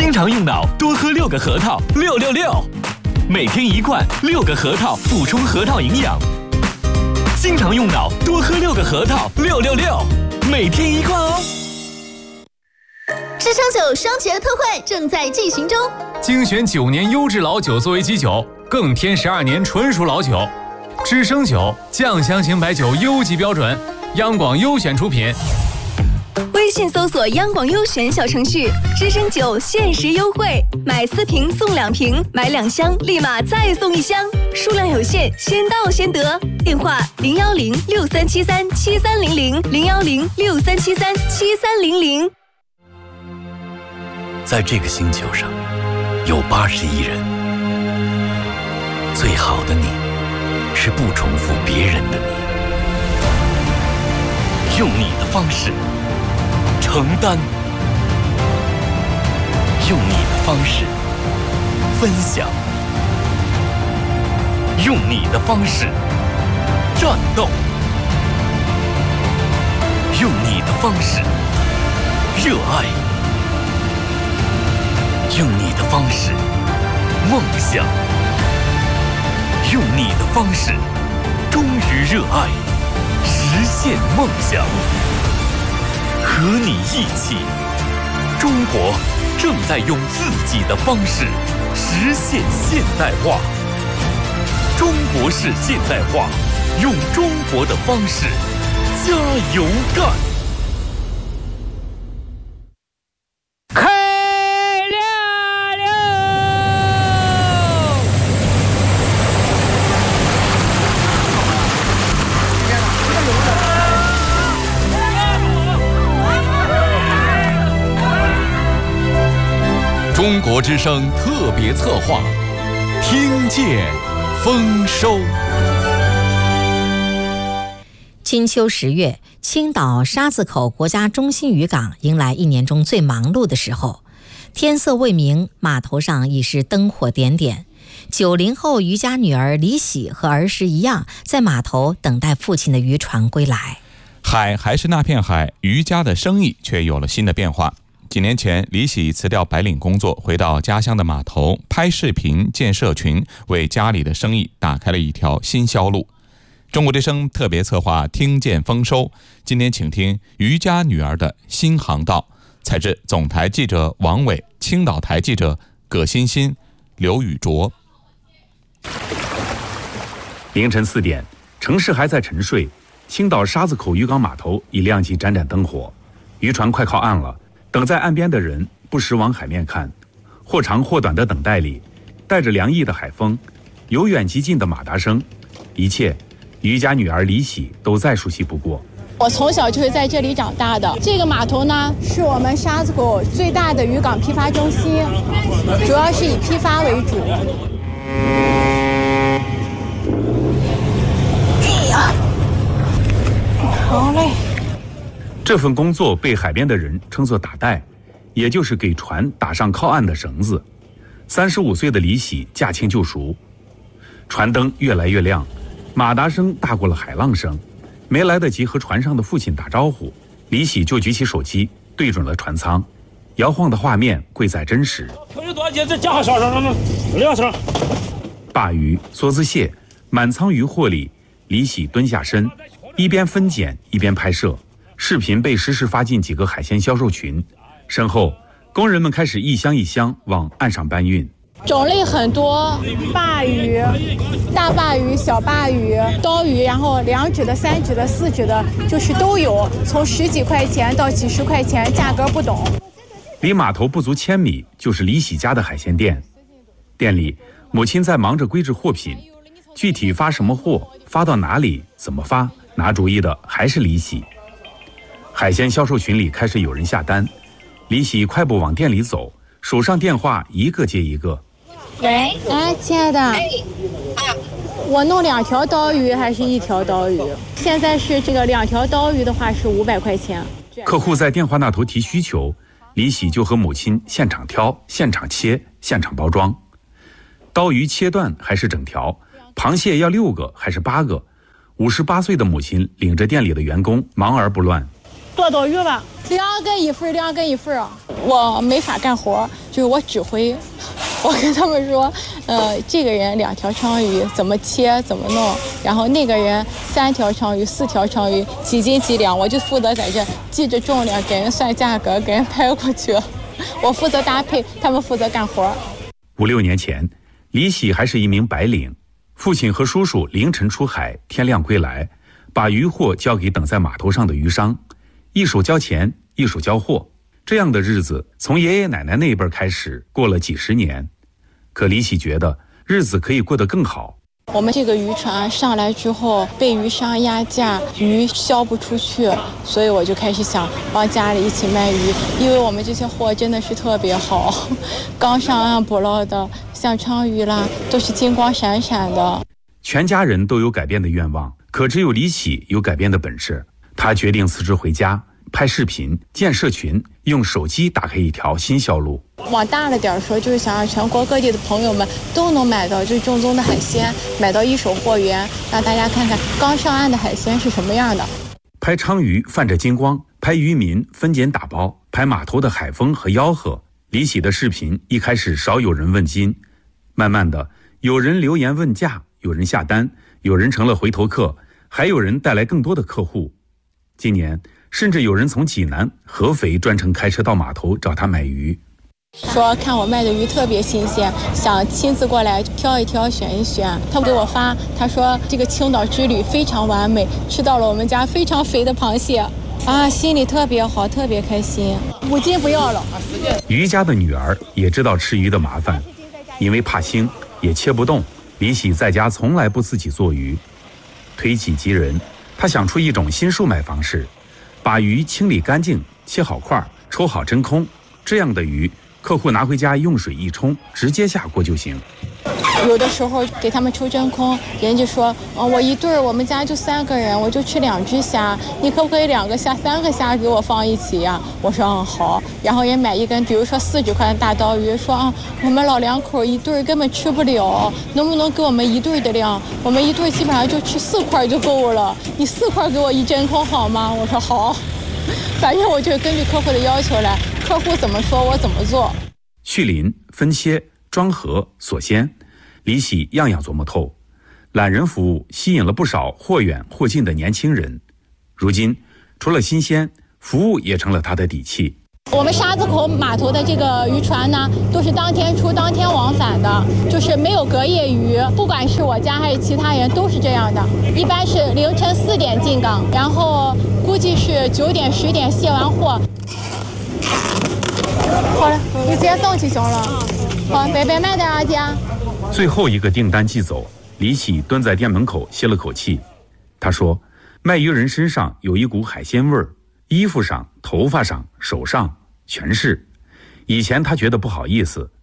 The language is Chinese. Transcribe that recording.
经常用脑，多喝6个核桃，666。每天1罐，6个核桃补充核桃营养。经常用脑，多喝6个核桃，666。每天1罐哦。 知称酒双节特惠正在进行中， 精选9年优质老酒作为基酒，更添12年纯属老酒。知称酒酱香型白酒优级标准，央广优选出品。 微信搜索央广优选小程序，知称酒限时优惠，买4瓶送2瓶，买2箱立马再送1箱，数量有限，先到先得。电话01063737300，01063737300。 在这个星球上，有80亿人，最好的你，是不重复别人的你，用你的方式承担，用你的方式分享，用你的方式战斗，用你的方式热爱，用你的方式梦想，用你的方式忠于热爱，实现梦想。和你一起，中国正在用自己的方式实现现代化。中国式现代化，用中国的方式加油干！ 中国之声特别策划，听见丰收。 金秋10月，青岛沙子口国家中心渔港迎来1年中最忙碌的时候。天色未明，码头上已是灯火点点。90后渔家女儿李喜和儿时一样，在码头等待父亲的渔船归来。 海还是那片海，渔家的生意却有了新的变化。几年前，李喜辞掉白领工作，回到家乡的码头拍视频建社群，为家里的生意打开了一条新销路。中国之声特别策划听见丰收，今天请听渔家女儿的新航道，采自总台记者王伟、青岛台记者葛欣欣、刘宇卓。 凌晨4点，城市还在沉睡，青岛沙子口渔港码头已亮起盏盏灯火，渔船快靠岸了。等在岸边的人不时往海面看，或长或短的等待里，带着凉意的海风，由远及近的马达声，一切渔家女儿李喜都再熟悉不过。 我从小就是在这里长大的。这个码头呢，是我们沙子口最大的渔港批发中心，主要是以批发为主。 哎呀，好嘞。 这份工作被海边的人称作打带，也就是给船打上靠岸的绳子。35岁的李喜驾轻就熟，船灯越来越亮，马达声大过了海浪声。没来得及和船上的父亲打招呼，李喜就举起手机对准了船舱，摇晃的画面贵在真实。 有多少节？这加上小声，2声。 鲅鱼、梭子蟹，满舱渔获里，李喜蹲下身，一边分拣一边拍摄。视频被实时发进几个海鲜销售群，身后工人们开始一箱一箱往岸上搬运。 种类很多，鲅鱼、大鲅鱼、小鲅鱼、刀鱼，然后2指的、3指的、4指的，就是都有，从10几块钱到几十块钱，价格不等。 离码头不足1000米就是李喜家的海鲜店，店里母亲在忙着归置货品，具体发什么货、发到哪里、怎么发，拿主意的还是李喜。海鲜销售群里开始有人下单，李喜快步往店里走，手上电话一个接一个。 喂，哎，亲爱的，我弄2条刀鱼还是1条刀鱼？现在是这个2条刀鱼的话是500块钱。 客户在电话那头提需求，李喜就和母亲现场挑、现场切、现场包装。刀鱼切断还是整条？螃蟹要6个还是8个？58岁的母亲领着店里的员工忙而不乱。 多刀鱼吧，2根一份，2根一份啊！我没法干活，就就是我指挥，我跟他们说，这个人2条鲳鱼怎么切怎么弄，然后那个人3条鲳鱼4条鲳鱼几斤几两，我就负责在这记着重量，给人算价格，给人拍过去。我负责搭配，他们负责干活。 5、6年前，李喜还是一名白领，父亲和叔叔凌晨出海，天亮归来，把渔货交给等在码头上的渔商，一手交钱，一手交货。这样的日子从爷爷奶奶那一辈开始过了几十年，可李喜觉得日子可以过得更好。 我们这个渔船上来之后被渔商压价，鱼销不出去，所以我就开始想帮家里一起卖鱼，因为我们这些货真的是特别好，刚上岸捕捞的，像鲳鱼啦，都是金光闪闪的。 全家人都有改变的愿望，可只有李喜有改变的本事。他决定辞职回家，拍视频、建社群，用手机打开一条新销路。 往大了点说，就是想让全国各地的朋友们都能买到最正宗的海鲜，买到一手货源，让大家看看刚上岸的海鲜是什么样的。 拍鲳鱼泛着金光，拍渔民分拣打包，拍码头的海风和吆喝。李喜的视频一开始少有人问津，慢慢的有人留言问价，有人下单，有人成了回头客，还有人带来更多的客户。今年甚至有人从济南、合肥专程开车到码头找他买鱼， 说看我卖的鱼特别新鲜，想亲自过来挑一挑选一选。他给我发，他说这个青岛之旅非常完美，吃到了我们家非常肥的螃蟹啊，心里特别好，特别开心。5斤不要了。 于家的女儿也知道吃鱼的麻烦，因为怕腥也切不动，李喜在家从来不自己做鱼。推己及人，他想出一种新售卖方式，把鱼清理干净，切好块，抽好真空，这样的鱼客户拿回家用水一冲，直接下锅就行。 有的时候给他们抽真空，人家说我一对儿，我们家就3个人，我就吃2只虾，你可不可以2个虾、3个虾给我放一起呀？我说好。然后人买一根，比如说40块的大刀鱼，说我们老2口一对根本吃不了，能不能给我们1对的量？我们1对基本上就吃4块就够了，你4块给我一真空好吗？我说好。反正我就根据客户的要求来，客户怎么说我怎么做。 去鳞、分切、装盒、锁鲜，李喜样样琢磨透。懒人服务吸引了不少或远或近的年轻人，如今除了新鲜，服务也成了他的底气。 我们沙子口码头的这个渔船呢，都是当天出当天往返的，就是没有隔夜鱼，不管是我家还是其他人都是这样的。一般是凌晨4点进港，然后估计是9点10点卸完货。好了，你直接送去行了。好，白白卖点啊，姐。 最后一个订单寄走，李喜蹲在店门口歇了口气。他说，卖鱼人身上有一股海鲜味儿，衣服上、头发上、手上全是。以前他觉得不好意思，